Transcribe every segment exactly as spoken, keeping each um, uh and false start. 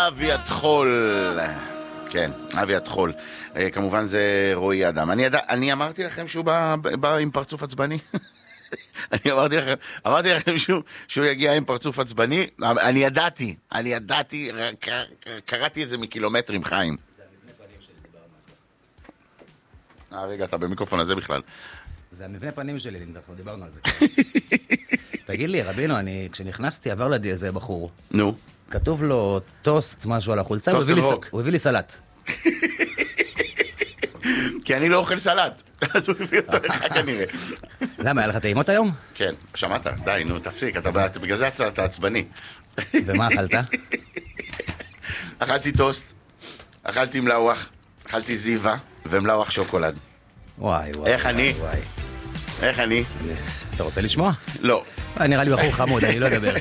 אבי התחול. כן, אבי התחול. כמובן זה רועי אדם. אני, ידע, אני אמרתי לכם שהוא בא, בא עם פרצוף עצבני. אני אמרתי לכם, אמרתי לכם שהוא, שהוא יגיע עם פרצוף עצבני. אני ידעתי, אני ידעתי, קראתי את זה מקילומטרים, חיים. זה המבנה פנים שלי, דיברנו על זה. אה, רגע, אתה במיקרופון הזה בכלל. זה המבנה פנים שלי, אנחנו דיברנו על זה. תגיד לי, רבינו, אני, כשנכנסתי, עבר לידי איזה בחור. נו. כתוב לו טוסט, משהו על החולצה, טוסט ורוק. הוא הביא לי סלט. כי אני לא אוכל סלט. אז הוא הביא אותו לך כנראה. למה, היה לך טעימות היום? כן, שמעת? די, נו, תפסיק, אתה בגלל זה אתה עצבני. ומה אכלת? אכלתי טוסט, אכלתי מלאוח, אכלתי זיווה ומלאוח שוקולד. וואי, וואי. איך אני? איך אני? אתה רוצה לשמוע? לא. נראה לי בחור חמוד, אני לא אדבר.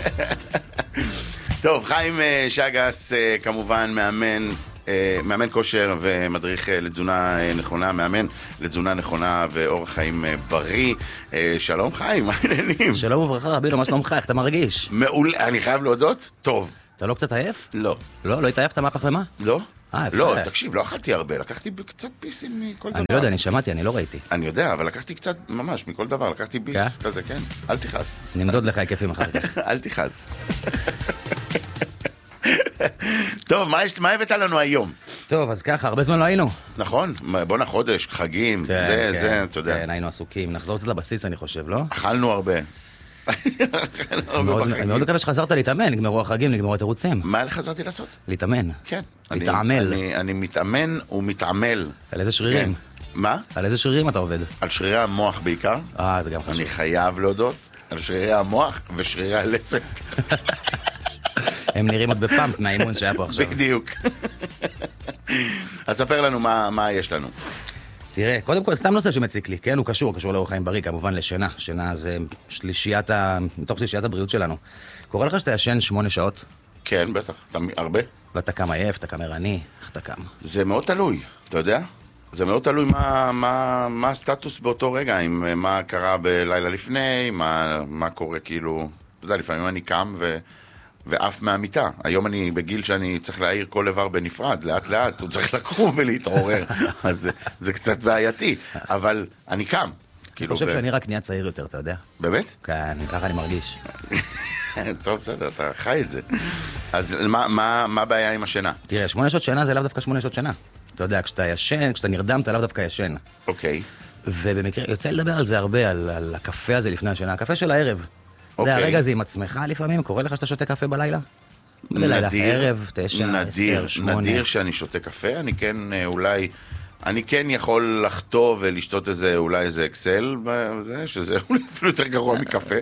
טוב, חיים שגס, כמובן מאמן, מאמן כושר ומדריך לתזונה נכונה, מאמן לתזונה נכונה ואורח חיים בריא. שלום חיים, מה העניינים? שלום וברכה, רבינו, מה שלומך? איך אתה מרגיש? מעולה, אני חייב להודות, טוב. אתה לא קצת עייף? לא. לא? לא התעייפת מהפחמימה? לא. אה, לא, תקשיב, לא אכלתי הרבה, לקחתי קצת ביסים מכל דבר. אני לא יודע, אני שמעתי, אני לא ראיתי. אני יודע, אבל לקחתי קצת ממש מכל דבר, לקחתי ביס כזה, כן? אל תיחס. נמדוד לך היקפים אחר כך. אל תיחס. טוב, מה הבאת לנו היום? טוב, אז ככה, הרבה זמן לא היינו. נכון, בוא נחודש, חגים, זה, זה, אתה יודע. כן, היינו עסוקים, נחזור קצת לבסיס, אני חושב, לא? אכלנו הרבה. אני מאוד מקווה שחזרת להתאמן, נגמרו החגים, נגמרו התירוצים. מה חזרתי לעשות? להתאמן. כן. להתעמל. אני מתאמן ומתעמל. על איזה שרירים? מה? על איזה שרירים אתה עובד? על שרירי המוח בעיקר. אה, זה גם חשוב. אני חייב להודות על שרירי המוח ושרירי הלסת. הם נראים עוד בפאמפ מהאימון שהיה פה עכשיו. בדיוק. אז ספר לנו מה יש לנו. תראה, קודם כל, סתם נושא שמציק לי, כן? הוא קשור, קשור לאורח חיים בריא, כמובן לשינה. שינה זה שלישיית ה... מתוך שלישיית הבריאות שלנו. קורא לך שאתה ישן שמונה שעות? כן, בטח. הרבה. ואתה קם עייף, אתה קם ערני, איך אתה קם? זה מאוד תלוי, אתה יודע? זה מאוד תלוי מה, מה, מה הסטטוס באותו רגע, עם מה קרה בלילה לפני, מה, מה קורה כאילו... אתה יודע, לפעמים אני קם ו... ואף מהמיטה. היום אני בגיל שאני צריך להעיר כל איבר בנפרד, לאט לאט, הוא צריך לקום ולהתעורר. אז זה, זה קצת בעייתי, אבל אני קם. אני חושב שאני רק נהיה צעיר יותר, אתה יודע? באמת? כן, ככה אני מרגיש. טוב, בסדר, אתה חי את זה. אז מה, מה, מה הבעיה עם השינה? תראה, שמונה שעות שינה זה לאו דווקא שמונה שעות שינה. אתה יודע, כשאתה ישן, כשאתה נרדם, אתה לאו דווקא ישן. אוקיי. ובמקרה, יוצא לדבר על זה הרבה, על, על הקפה הזה לפני השינה, הקפה של הערב. אוקיי. הרגע הזה עם עצמך לפעמים, קורא לך שאתה שותה קפה בלילה? זה לילה, ערב, תשע, עשר, שמונה. נדיר שאני שותה קפה, אני כן אולי, אני כן יכול לחטוא ולשתות איזה, אולי איזה אקסל, שזה אפילו יותר גרוע מקפה,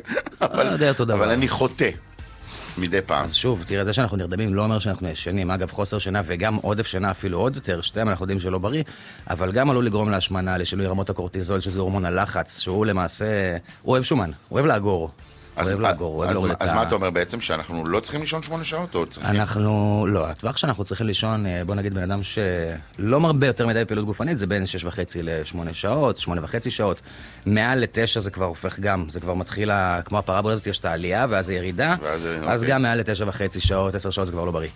אבל אני חוטא מדי פעם. אז שוב, תראה, זה שאנחנו נרדמים לא אומר שאנחנו ישנים, אגב, חוסר שינה וגם עודף שינה אפילו עוד יותר, שתיים אנחנו יודעים שלא בריא, אבל גם עלול לגרום להשמנה, לשינוי רמות הקורטיזול, שזה הורמון הלחץ, שהוא למעשה, הוא אוהב שומן, הוא אוהב לאגור. אז, לאגור, אז, אז, אז מה אתה אומר בעצם? שאנחנו לא צריכים לישון שמונה שעות? או צריכים? אנחנו, לא, הטווח שאנחנו צריכים לישון, בוא נגיד בן אדם שלא מרבה יותר מדי פעילות גופנית, זה בין שש וחצי לשמונה שעות, שמונה וחצי שעות. מעל לתשע זה כבר הופך גם, זה כבר מתחיל, כמו הפרבולה הזאת, יש את העלייה ואז הירידה, ואז, אז אוקיי. גם מעל לתשע וחצי שעות, עשר שעות זה כבר לא בריא.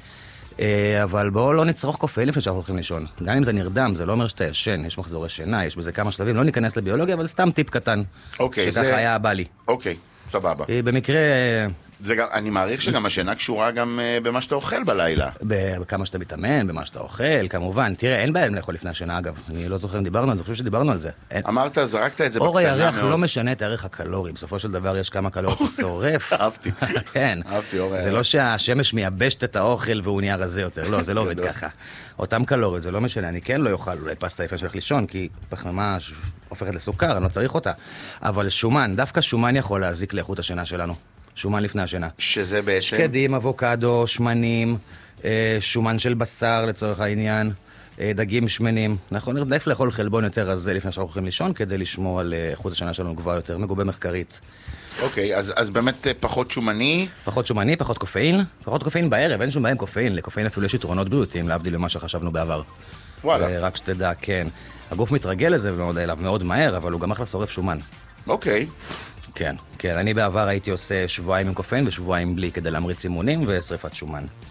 אבל בואו לא נצרוך קופאין לפני שאנחנו הולכים לישון. גם אם אתה נרדם, זה לא אומר שאתה ישן, יש מחזורי שינה, יש בזה כמה שלבים, לא ניכנס לביולוגיה, אבל סתם טיפ קטן, אוקיי, שככה זה... היה בא לי. אוקיי. סבבה. במקרה... גם, אני מעריך שגם השינה קשורה גם uh, במה שאתה אוכל בלילה. בכמה שאתה מתאמן, במה שאתה אוכל, כמובן. תראה, אין בעיה לאכול לפני השינה, אגב. אני לא זוכר אם דיברנו על זה, אני חושב שדיברנו על זה. אמרת, זרקת את זה בקטנה מאוד. אור הירח לא משנה את הערך הקלורי. בסופו של דבר יש כמה קלוריות שורף. אהבתי. כן. אהבתי אור הירח. זה לא שהשמש מייבשת את האוכל והוא נהיה רזה יותר. לא, זה לא עובד ככה. אותם קלוריות, זה לא משנה. אני כן לא יאכל אולי פסטה לפני שהולך לישון, כי פחמימה הופכת לסוכר, אני לא צריך אותה. אבל שומן, דווקא שומן יכול להזיק לאיכות השינה שלנו. שומן לפני השינה. שזה בעצם? שקדים, אבוקדו, שמנים, שומן של בשר לצורך העניין, דגים שמנים. אנחנו נרדף לאכול חלבון יותר רזה לפני שאנחנו הולכים לישון, כדי לשמור על איכות השינה שלנו גבוהה יותר, מגובה מחקרית. אוקיי, אז, אז באמת פחות שומני? פחות שומני, פחות קופאין. פחות קופאין בערב, אין שום בעיה עם קופאין. לקופאין אפילו יש יתרונות בריאותיים, להבדיל ממה שחשבנו בעבר. וואלה. רק שתדע, כן. הגוף מתרגל לזה מאוד אליו מאוד מהר, אבל הוא גם אחלה שורף שומן. אוקיי. כן, כן. אני בעבר הייתי עושה שבועיים עם קופאין ושבועיים בלי, כדי להמריץ אימונים ושריפת שומן.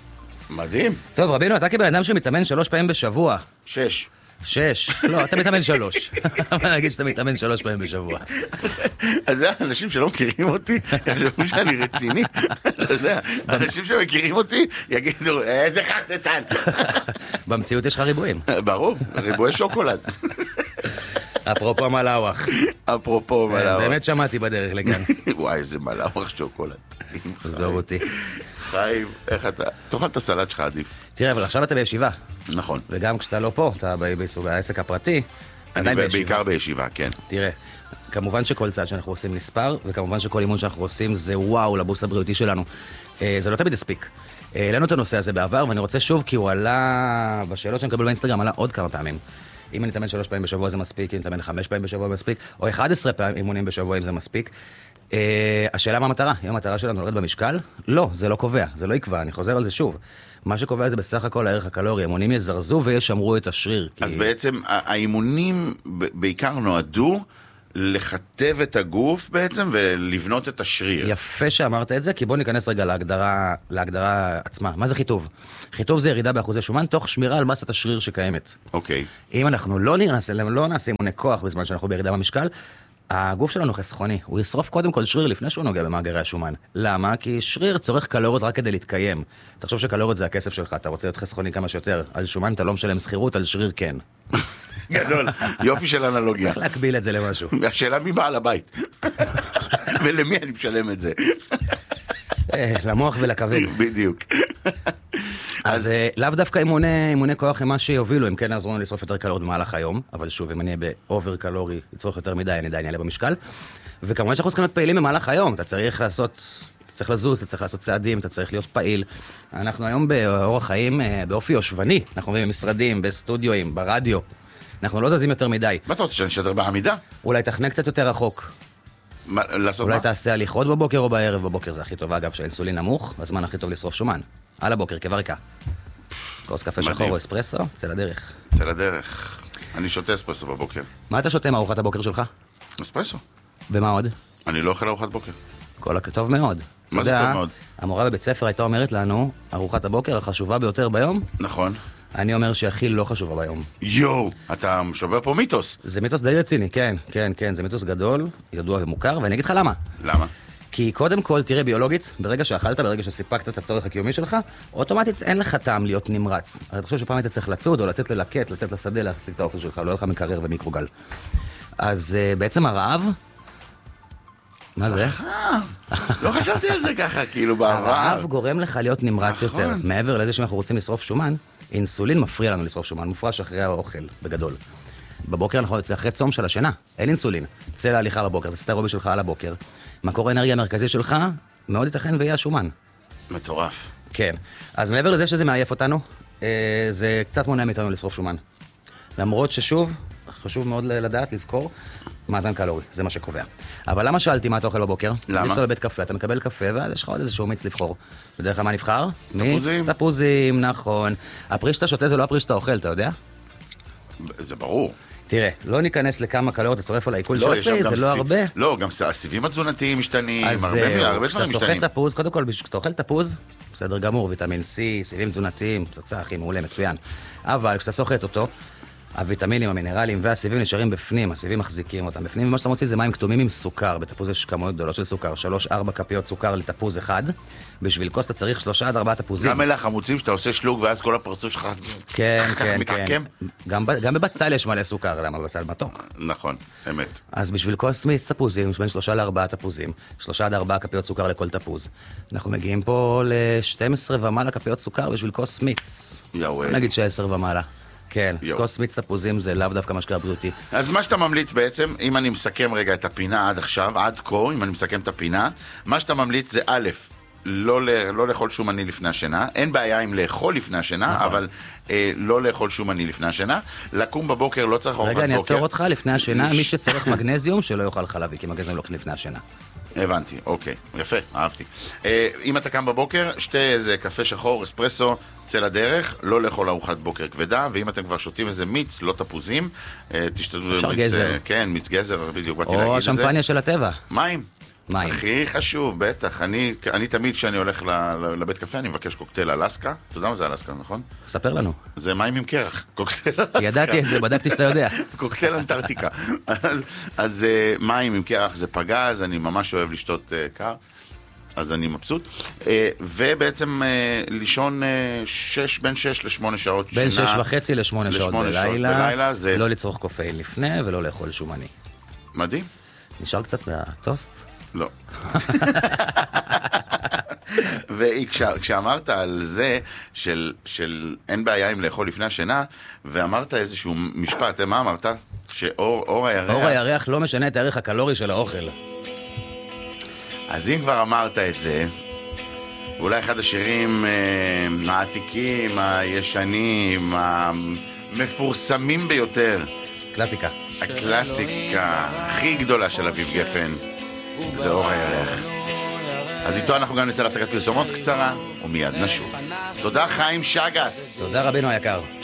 מדהים. טוב, רבינו, אתה כבן אדם שמתאמן שלוש פעמים בשבוע. שש. שש. לא, אתה מתאמן שלוש. אבל נגיד שאתה מתאמן שלוש פעמים בשבוע. אז זה אנשים שלא מכירים אותי, יחשבו שאני רציני. אתה יודע, אנשים שמכירים אותי יגידו, איזה חרטטן. במציאות יש לך ריבועים. ברור, ריבועי שוקולד. אפרופו מלאווח. אפרופו מלאווח. באמת שמעתי בדרך לכאן. וואי, איזה מלאווח שוקולד. עזוב אותי. חיים, איך אתה... תאכל את הסלט שלך עדיף. תראה, אבל עכשיו אתה בישיבה. נכון. וגם כשאתה לא פה, אתה בסוג העסק הפרטי, אני בעיקר בישיבה, כן. תראה, כמובן שכל צעד שאנחנו עושים נספר, וכמובן שכל אימון שאנחנו עושים זה וואו לבוסט הבריאותי שלנו. זה לא תמיד הספיק. העלינו את הנושא הזה בעבר, ואני רוצה שוב, כי הוא עלה בשאלות שאני מקבל באינסטגרם, עלה עוד כמה פעמים. אם אני אתאמן שלוש פעמים בשבוע זה מספיק, אם אני אתאמן חמש פעמים בשבוע זה מספיק, או אחד עשרה פעמים אימונים בשבוע אם זה מספיק. Uh, השאלה מה המטרה? אם המטרה שלנו לרדת במשקל? לא, זה לא קובע, זה לא יקבע, אני חוזר על זה שוב. מה שקובע זה בסך הכל הערך הקלורי, האימונים יזרזו וישמרו את השריר. אז כי... בעצם האימונים בעיקר נועדו לכתב את הגוף בעצם ולבנות את השריר. יפה שאמרת את זה, כי בוא ניכנס רגע להגדרה, להגדרה עצמה. מה זה חיטוב? חיטוב זה ירידה באחוזי שומן תוך שמירה על מסת השריר שקיימת. אוקיי. אם אנחנו לא נעשה, לא נעשה אימוני כוח בזמן שאנחנו בירידה במשקל, הגוף שלנו חסכוני, הוא ישרוף קודם כל שריר לפני שהוא נוגע במאגרי השומן. למה? כי שריר צורך קלוריות רק כדי להתקיים. תחשוב שקלוריות זה הכסף שלך, אתה רוצה להיות חסכוני כמה שיותר. על שומן אתה לא משלם שכירות, על שריר כן. גדול, יופי של אנלוגיה. צריך להקביל את זה למשהו. השאלה מי בעל הבית. ולמי אני משלם את זה. למוח ולכבד. בדיוק. אז לאו דווקא אימוני כוח הם מה שיובילו, אם כן נעזרו לנו לשרוף יותר קלוריות במהלך היום, אבל שוב, אם אני אהיה באובר קלורי, יצרוך יותר מדי, אני עדיין אעלה במשקל. וכמובן שאנחנו צריכים להיות פעילים במהלך היום, אתה צריך לעשות, אתה צריך לזוז, אתה צריך לעשות צעדים, אתה צריך להיות פעיל. אנחנו היום באורח חיים, באופי יושבני, אנחנו עובדים במשרדים, בסטודיואים, ברדיו. אנחנו לא זזים יותר מדי. מה אתה רוצה, שאני אשדר בעמידה? אולי תכנה קצת יותר רחוק. מה, לעשות אולי מה? תעשה הליכות בבוקר או בערב, בבוקר זה הכי טוב, אגב, שהאינסולין נמוך, הזמן הכי טוב לשרוף שומן. על הבוקר, כבריקה. כוס קפה שחור או אספרסו, צא לדרך. צא לדרך. אני שותה אספרסו בבוקר. מה אתה שותה מארוחת הבוקר שלך? אספרסו. ומה עוד? אני לא אוכל ארוחת בוקר. כל הכתוב מאוד. מה זה טוב מאוד? המורה בבית ספר הייתה אומרת לנו, ארוחת הבוקר החשובה ביותר ביום. נכון. אני אומר שהכי לא חשובה ביום. יואו, אתה שובר פה מיתוס. זה מיתוס די רציני, כן, כן, כן, זה מיתוס גדול, ידוע ומוכר, ואני אגיד לך למה. למה? כי קודם כל, תראה ביולוגית, ברגע שאכלת, ברגע שסיפקת את הצורך הקיומי שלך, אוטומטית אין לך טעם להיות נמרץ. אתה חושב שפעם היית צריך לצוד או לצאת ללקט, לצאת לשדה, להשיג את האוכל שלך, לא לך מקרר ומיקרוגל. אז uh, בעצם הרעב... מה זה? לא חשבתי על זה ככה, כאילו ברעב. הרעב גורם לך להיות נמרץ יותר. מעבר לזה שאנחנו רוצים לשרוף שומן, אינסולין מפריע לנו לשרוף שומן, מופרש אחרי האוכל, בגדול. בבוקר אנחנו יוצא אחרי צום של השינה, אין אינסולין. צא להליכה בבוקר, תעשה את האירובי שלך על הבוקר. מקור האנרגיה המרכזי שלך, מאוד ייתכן ויהיה השומן. מטורף. כן. אז מעבר לזה שזה מעייף אותנו, זה קצת מונע מאיתנו לשרוף שומן. למרות ששוב, חשוב מאוד לדעת, לזכור, מאזן קלורי, זה מה שקובע. אבל למה שאלתי מה אתה אוכל בבוקר? למה? יש לו בבית קפה, אתה מקבל קפה, ואז יש לך עוד איזשהו מיץ לבחור. בדרך כלל מה נבחר? תפוזים. מיץ, תפוזים, נכון. הפרי שאתה שותה זה לא הפרי שאתה אוכל, אתה יודע? זה ברור. תראה, לא ניכנס לכמה קלוריות אתה שורף על העיכול של לא, יש שם הפרי, גם זה לא סיב- הרבה. לא, גם הסיבים התזונתיים משתנים, אז הרבה אה, הרבה כשאתה דברים סוחט משתנים. תפוז, קודם כל, כשאתה אוכל תפוז, בסדר גמור, ויטמין C, סיבים תזונתיים, פצצה, הכי מעולה, מצוין. אבל כשאתה סוחט אותו, הוויטמינים, המינרלים והסיבים נשארים בפנים, הסיבים מחזיקים אותם בפנים, ומה שאתה מוציא זה מים כתומים עם סוכר, בתפוז יש כמויות גדולות של סוכר, שלוש ארבע כפיות סוכר לתפוז אחד, בשביל כוס אתה צריך שלושה עד ארבעה תפוזים. גם אלה החמוצים שאתה עושה שלוק ואז כל הפרצוף שלך כן, ככה כן, מתעקם. כן. גם, ב- גם בבצל יש מלא סוכר, למה בבצל מתוק. נכון, אמת. אז בשביל כוס מיץ תפוזים, בין שלושה לארבעה תפוזים, שלושה עד ארבעה כפיות סוכר לכל תפוז. אנחנו מגיעים פה ל-שתים עשרה ומעלה כפיות סוכר בשביל כוס מיץ. יאו, נגיד ש-עשר ומעלה. כן, אז יו. כוס מיץ תפוזים זה לאו דווקא משקה בריאותי. אז מה שאתה ממליץ בעצם, אם אני מסכם רגע את הפינה עד עכשיו, עד כה, אם אני מסכם את הפינה, מה שאתה ממליץ זה א', לא, לא לאכול שומני לפני השינה, אין בעיה עם לאכול לפני השינה, נכון. אבל אה, לא לאכול שומני לפני השינה, לקום בבוקר לא צריך ארוחת בוקר. רגע, אני אעצור אותך לפני השינה, מי שצריך מגנזיום שלא יאכל חלבי, כי מגנזיום לוקחים לפני השינה. הבנתי, אוקיי, יפה, אהבתי. אה, אם אתה קם בבוקר, שתה איזה קפה שחור, אספרסו, צא לדרך, לא לאכול ארוחת בוקר כבדה, ואם אתם כבר שותים איזה מיץ, לא תפוזים, אה, תשתדלו... אפשר מיץ, גזר. אה, כן, מיץ גזר, בדיוק, באתי להגיד או את זה. השמפניה של הטבע. מים. מים. הכי חשוב, בטח. אני, אני תמיד כשאני הולך לבית קפה, אני מבקש קוקטייל אלסקה. אתה יודע מה זה אלסקה, נכון? ספר לנו. זה מים עם קרח, קוקטייל אלסקה. ידעתי את זה, בדקתי שאתה יודע. קוקטייל אנטארקטיקה. אז, אז מים עם קרח זה פגז, אני ממש אוהב לשתות קר. אז אני מבסוט. ובעצם לישון שש, בין שש לשמונה שעות שינה. בין שש וחצי לשמונה שעות בלילה. לא לצרוך קופאין לפני ולא לאכול שומני. מדהים. נשאר קצת מהטוסט? לא. וכשאמרת על זה של, של אין בעיה עם לאכול לפני השינה, ואמרת איזשהו משפט, מה אמרת? שאור הירח... אור הירח לא משנה את הערך הקלורי של האוכל. אז אם כבר אמרת את זה, אולי אחד השירים אה, העתיקים, הישנים, המפורסמים ביותר. קלאסיקה. הקלאסיקה הכי גדולה של אביב גפן, זה אור הירח. אז איתו אנחנו גם נצא להפסקת פרסומות קצרה, ומיד נשוב. תודה חיים שגס. תודה רבינו היקר.